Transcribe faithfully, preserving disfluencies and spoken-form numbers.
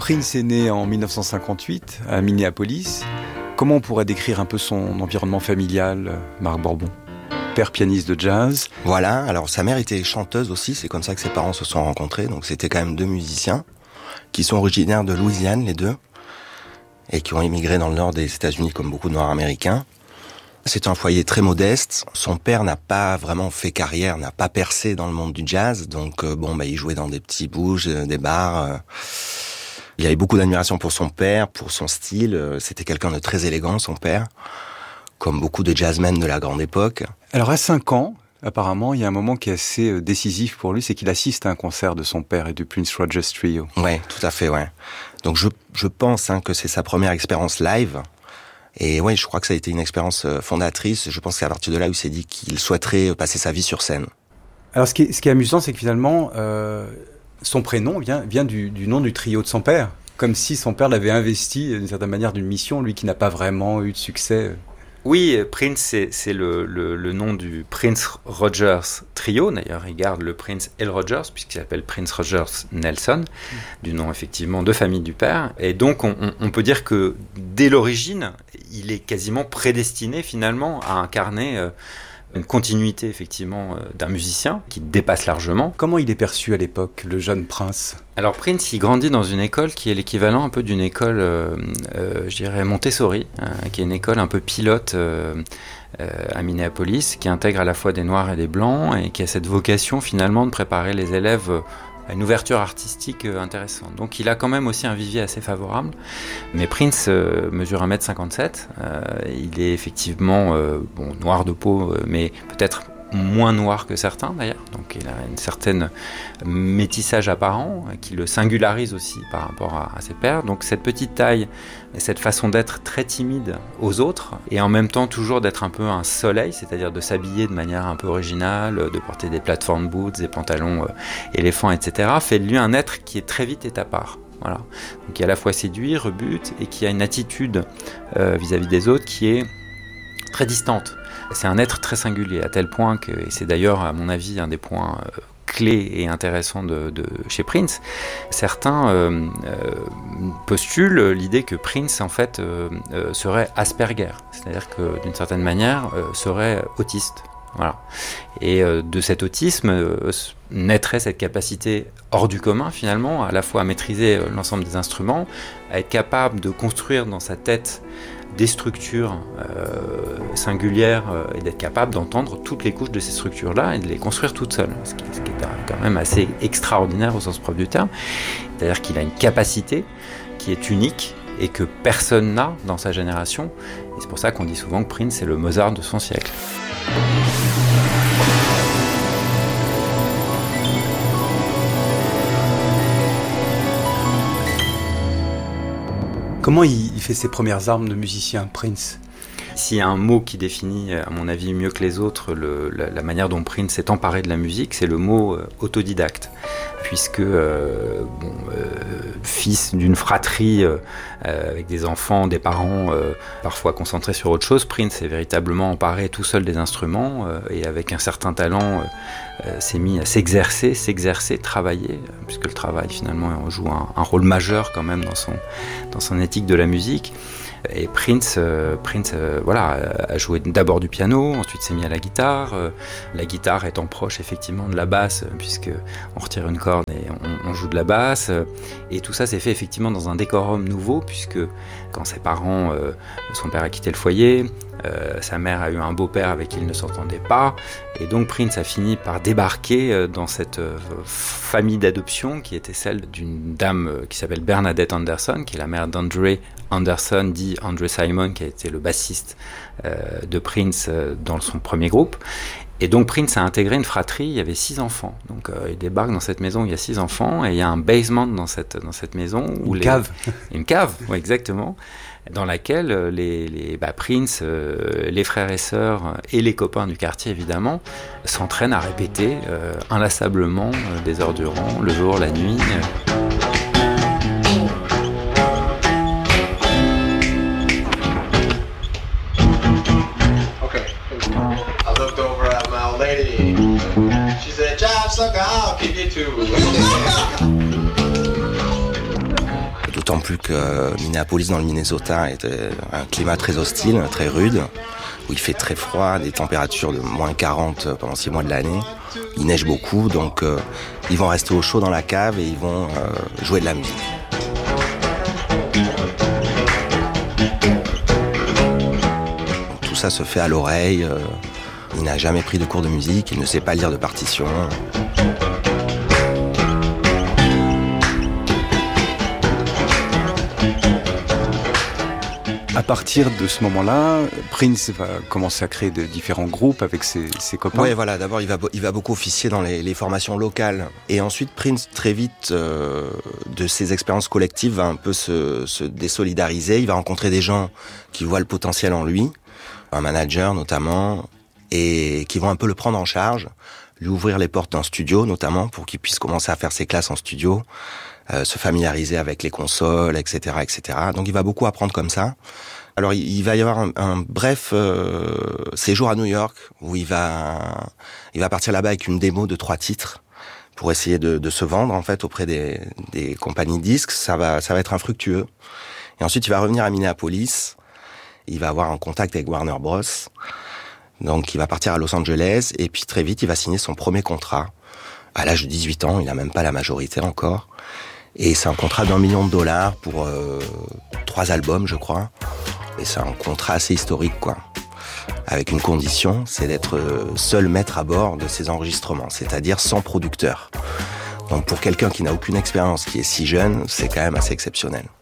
Prince est né en dix-neuf cent cinquante-huit à Minneapolis. Comment on pourrait décrire un peu son environnement familial, Marc Borbon ? Père pianiste de jazz. Voilà, alors sa mère était chanteuse aussi, c'est comme ça que ses parents se sont rencontrés, donc c'était quand même deux musiciens qui sont originaires de Louisiane, les deux, et qui ont immigré dans le nord des États-Unis comme beaucoup de Noirs américains. C'est un foyer très modeste. Son père n'a pas vraiment fait carrière, n'a pas percé dans le monde du jazz, donc euh, bon, bah il jouait dans des petits bouges, euh, des bars. Euh. Il avait beaucoup d'admiration pour son père, pour son style. Euh, c'était quelqu'un de très élégant, son père, comme beaucoup de jazzmen de la grande époque. Alors à cinq ans, apparemment, il y a un moment qui est assez décisif pour lui, c'est qu'il assiste à un concert de son père et du Prince Rogers Trio. Ouais, tout à fait, ouais. Donc je, je pense hein, que c'est sa première expérience live. Et ouais, je crois que ça a été une expérience fondatrice. Je pense qu'à partir de là, il s'est dit qu'il souhaiterait passer sa vie sur scène. Alors ce qui est, ce qui est amusant, c'est que finalement, euh, son prénom vient, vient du, du nom du trio de son père. Comme si son père l'avait investi d'une certaine manière d'une mission, lui qui n'a pas vraiment eu de succès. Oui, Prince, c'est, c'est le, le, le nom du Prince Rogers Trio. D'ailleurs, il garde le Prince et le Rogers, puisqu'il s'appelle Prince Rogers Nelson, mmh. du nom effectivement de famille du père. Et donc, on, on, on peut dire que dès l'origine, il est quasiment prédestiné finalement à incarner euh, une continuité effectivement euh, d'un musicien qui dépasse largement. Comment il est perçu à l'époque, le jeune prince ? Alors Prince, il grandit dans une école qui est l'équivalent un peu d'une école, euh, euh, je dirais Montessori, hein, qui est une école un peu pilote euh, euh, à Minneapolis, qui intègre à la fois des noirs et des blancs et qui a cette vocation finalement de préparer les élèves à une ouverture artistique euh, intéressante. Donc il a quand même aussi un vivier assez favorable. Mais Prince euh, mesure un mètre cinquante-sept, euh, il est effectivement euh, bon, noir de peau, euh, mais peut-être moins noir que certains d'ailleurs, donc il a une certaine métissage apparent qui le singularise aussi par rapport à, à ses pairs. Donc cette petite taille et cette façon d'être très timide aux autres et en même temps toujours d'être un peu un soleil, c'est-à-dire de s'habiller de manière un peu originale, de porter des platform boots, des pantalons euh, éléphants, et cetera, fait de lui un être qui est très vite est à part. Voilà. Donc qui à la fois séduit, rebute et qui a une attitude euh, vis-à-vis des autres qui est très distante. C'est un être très singulier, à tel point que, et c'est d'ailleurs à mon avis un des points euh, clés et intéressants de, de chez Prince, certains euh, euh, postulent l'idée que Prince en fait euh, euh, serait Asperger, c'est-à-dire que d'une certaine manière euh, serait autiste. Voilà. Et euh, de cet autisme euh, naîtrait cette capacité hors du commun finalement, à la fois à maîtriser euh, l'ensemble des instruments, à être capable de construire dans sa tête des structures euh, singulières euh, et d'être capable d'entendre toutes les couches de ces structures-là et de les construire toutes seules, ce qui, ce qui est quand même assez extraordinaire au sens propre du terme. C'est-à-dire qu'il a une capacité qui est unique et que personne n'a dans sa génération. Et c'est pour ça qu'on dit souvent que Prince est le Mozart de son siècle. Comment il fait ses premières armes de musicien, Prince ? S'il y a un mot qui définit, à mon avis, mieux que les autres, le, la, la manière dont Prince s'est emparé de la musique, c'est le mot euh, autodidacte. Puisque, euh, bon, euh, fils d'une fratrie euh, avec des enfants, des parents euh, parfois concentrés sur autre chose, Prince s'est véritablement emparé tout seul des instruments euh, et avec un certain talent euh, euh, s'est mis à s'exercer, s'exercer, travailler, puisque le travail finalement joue un, un rôle majeur quand même dans son, dans son éthique de la musique. Et Prince, euh, Prince euh, voilà, a joué d'abord du piano, ensuite s'est mis à la guitare. Euh, la guitare étant proche effectivement de la basse, puisque on retire une corde et on, on joue de la basse. Et tout ça s'est fait effectivement dans un décorum nouveau, puisque quand ses parents, euh, son père a quitté le foyer, euh, sa mère a eu un beau-père avec qui il ne s'entendait pas, et donc Prince a fini par débarquer dans cette euh, famille d'adoption qui était celle d'une dame qui s'appelle Bernadette Anderson, qui est la mère d'André Anderson, dit André Simon, qui a été le bassiste euh, de Prince euh, dans son premier groupe. Et donc Prince a intégré une fratrie, il y avait six enfants. Donc euh, il débarque dans cette maison où il y a six enfants, et il y a un basement dans cette, dans cette maison. Où une les... cave. Une cave, oui, exactement. Dans laquelle les, les bah, Prince, euh, les frères et sœurs et les copains du quartier évidemment s'entraînent à répéter euh, inlassablement euh, des heures durant, le jour, la nuit. Euh. She said, "Job sucker, I'll kick you too." D'autant plus que Minneapolis, dans le Minnesota, est un climat très hostile, très rude, où il fait très froid, des températures de moins quarante pendant six mois de l'année. Il neige beaucoup, donc euh, ils vont rester au chaud dans la cave et ils vont euh, jouer de la musique. Donc, tout ça se fait à l'oreille. Euh, il n'a jamais pris de cours de musique, il ne sait pas lire de partition. À partir de ce moment-là, Prince va commencer à créer de différents groupes avec ses, ses copains. Oui, voilà. D'abord, il va, il va beaucoup officier dans les, les formations locales. Et ensuite, Prince, très vite, euh, de ses expériences collectives, va un peu se, se désolidariser. Il va rencontrer des gens qui voient le potentiel en lui, un manager notamment, et qui vont un peu le prendre en charge, lui ouvrir les portes d'un studio, notamment, pour qu'il puisse commencer à faire ses classes en studio, euh, se familiariser avec les consoles, et cetera, et cetera. Donc, il va beaucoup apprendre comme ça. Alors, il va y avoir un, un bref euh, séjour à New York où il va, il va partir là-bas avec une démo de trois titres pour essayer de, de se vendre en fait auprès des, des compagnies disques. Ça va, ça va être infructueux. Et ensuite, il va revenir à Minneapolis. Il va avoir un contact avec Warner Bros. Donc, il va partir à Los Angeles et puis très vite, il va signer son premier contrat à l'âge de dix-huit ans. Il n'a même pas la majorité encore. Et c'est un contrat d'un million de dollars pour euh, trois albums, je crois. Et c'est un contrat assez historique, quoi. Avec une condition, c'est d'être seul maître à bord de ces enregistrements, c'est-à-dire sans producteur. Donc pour quelqu'un qui n'a aucune expérience, qui est si jeune, c'est quand même assez exceptionnel.